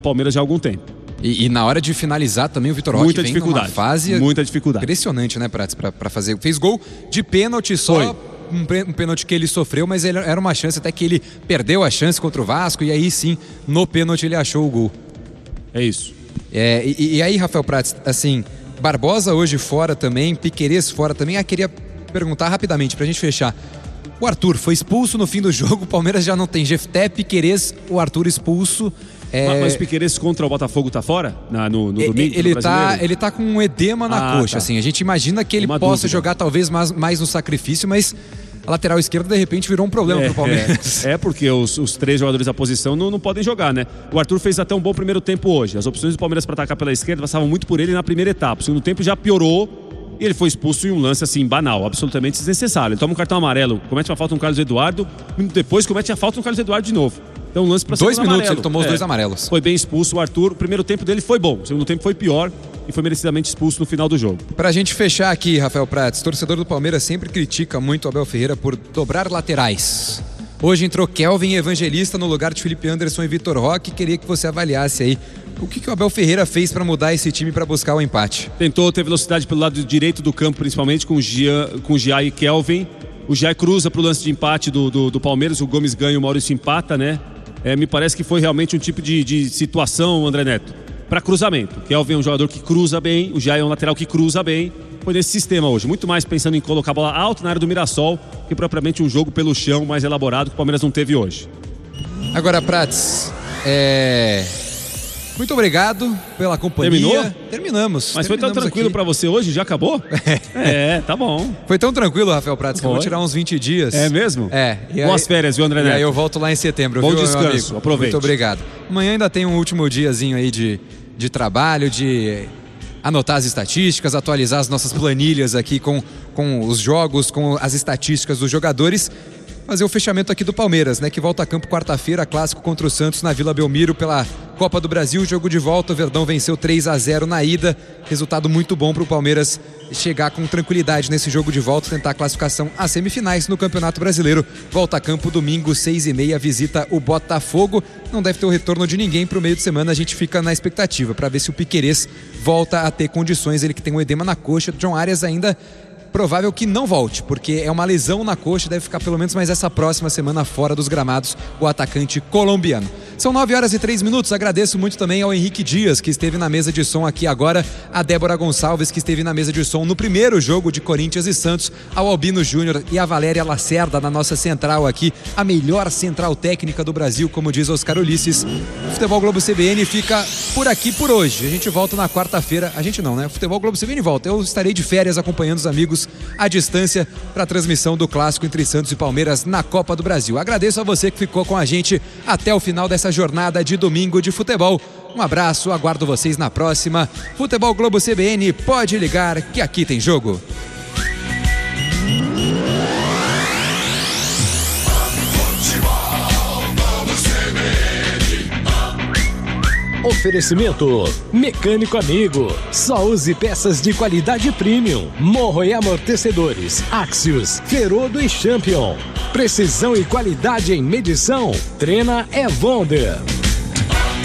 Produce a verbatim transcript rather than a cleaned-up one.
Palmeiras já há algum tempo. E, e na hora de finalizar também o Vitor Roque muita vem dificuldade, numa fase muita dificuldade. Impressionante, né, Prats, pra, pra fazer. Fez gol de pênalti só, Foi. um, um pênalti que ele sofreu, mas ele, era uma chance até que ele perdeu a chance contra o Vasco e aí sim, no pênalti ele achou o gol. É isso. É, e, e aí, Rafael Prats, assim, Barbosa hoje fora também, Piquerez fora também. Ah, queria perguntar rapidamente pra gente fechar. O Arthur foi expulso no fim do jogo, o Palmeiras já não tem Jefté, Piquerez, o Arthur expulso. É... Mas o Piquerez contra o Botafogo tá fora? Na, no, no domingo? Ele tá, ele tá com um edema na ah, coxa, tá. assim. A gente imagina que ele Uma possa dúvida. jogar talvez mais, mais no sacrifício, mas a lateral esquerda de repente virou um problema é, pro Palmeiras. É, é porque os, os três jogadores da posição não, não podem jogar, né? O Arthur fez até um bom primeiro tempo hoje. As opções do Palmeiras para atacar pela esquerda passavam muito por ele na primeira etapa. O segundo tempo já piorou e ele foi expulso em um lance assim, banal, absolutamente desnecessário. Ele toma um cartão amarelo, comete uma falta no Carlos Eduardo, depois comete a falta no Carlos Eduardo de novo. Então um lance para Dois minutos amarelo. ele tomou os é, dois amarelos. Foi bem expulso o Arthur. O primeiro tempo dele foi bom, o segundo tempo foi pior e foi merecidamente expulso no final do jogo. Pra gente fechar aqui, Rafael Prats, torcedor do Palmeiras sempre critica muito o Abel Ferreira por dobrar laterais. Hoje entrou Kelvin Evangelista no lugar de Felipe Anderson e Vitor Roque. Queria que você avaliasse aí o que, que o Abel Ferreira fez para mudar esse time para buscar o empate. Tentou ter velocidade pelo lado direito do campo, principalmente com o Gia, com o Gia e Kelvin. O Gia cruza pro lance de empate do, do, do Palmeiras, o Gomes ganha e o Maurício empata, né? É, me parece que foi realmente um tipo de, de situação, André Neto, para cruzamento. O Kelvin é um jogador que cruza bem, o Gia é um lateral que cruza bem. Foi nesse sistema hoje, muito mais pensando em colocar a bola alta na área do Mirassol que propriamente um jogo pelo chão mais elaborado que o Palmeiras não teve hoje. Agora, Prats, é... muito obrigado pela companhia. Terminou? Terminamos. Mas Terminamos foi tão tranquilo para você hoje? Já acabou? É, tá bom. Foi tão tranquilo, Rafael Prats, que eu vou tirar uns vinte dias. É mesmo? É. E Boas aí, férias, viu, André Neto? E aí eu volto lá em setembro, Bom viu, descanso, meu amigo? aproveite. Muito obrigado. Amanhã ainda tem um último diazinho aí de, de trabalho, de anotar as estatísticas, atualizar as nossas planilhas aqui com, com os jogos, com as estatísticas dos jogadores. Fazer o fechamento aqui do Palmeiras, né? Que volta a campo quarta-feira, clássico contra o Santos na Vila Belmiro pela Copa do Brasil. Jogo de volta, o Verdão venceu três a zero na ida. Resultado muito bom para o Palmeiras chegar com tranquilidade nesse jogo de volta, tentar a classificação às semifinais no Campeonato Brasileiro. Volta a campo domingo, seis e meia, visita o Botafogo. Não deve ter o retorno de ninguém para o meio de semana. A gente fica na expectativa para ver se o Piquerez volta a ter condições. Ele que tem um edema na coxa. John Arias ainda provável que não volte, porque é uma lesão na coxa, deve ficar pelo menos mais essa próxima semana fora dos gramados, o atacante colombiano. São nove horas e três minutos, agradeço muito também ao Henrique Dias, que esteve na mesa de som aqui agora, a Débora Gonçalves, que esteve na mesa de som no primeiro jogo de Corinthians e Santos, ao Albino Júnior e a Valéria Lacerda na nossa central aqui, a melhor central técnica do Brasil, como diz Oscar Ulisses. O Futebol Globo C B N fica por aqui por hoje, a gente volta na quarta-feira, a gente não, né? O Futebol Globo C B N volta, eu estarei de férias acompanhando os amigos à distância para a transmissão do clássico entre Santos e Palmeiras na Copa do Brasil. Agradeço a você que ficou com a gente até o final dessa jornada de domingo de futebol. Um abraço, aguardo vocês na próxima. Futebol Globo C B N, pode ligar que aqui tem jogo. Oferecimento Mecânico Amigo. Só use peças de qualidade premium. Morro e amortecedores Axios, Ferodo e Champion. Precisão e qualidade em medição. Trena é Wonder.